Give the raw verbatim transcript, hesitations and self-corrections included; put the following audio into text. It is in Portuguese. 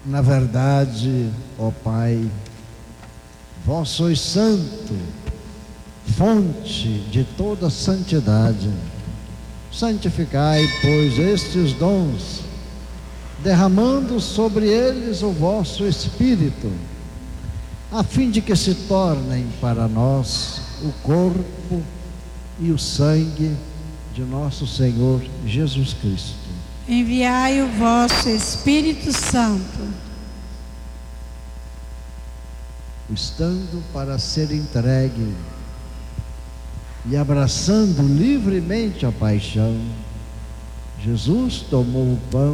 Na verdade, ó Pai, vós sois santo, fonte de toda santidade. Santificai, pois, estes dons, derramando sobre eles o vosso Espírito, a fim de que se tornem para nós o corpo e o sangue de nosso Senhor Jesus Cristo. Enviai o vosso Espírito Santo, estando para ser entregue e abraçando livremente a paixão, Jesus tomou o pão